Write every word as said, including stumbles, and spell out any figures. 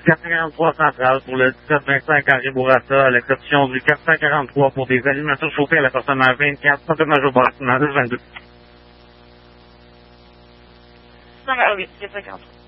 quatre cent quarante-trois centrale pour le dix-sept vingt-cinq Henri Bourassa, à l'exception du quatre cent quarante-trois pour des animations chauffées à l'appartement vingt-quatre, Centre-Major bâtiment deux vingt-deux. Ah oui, quatre cent quarante-trois.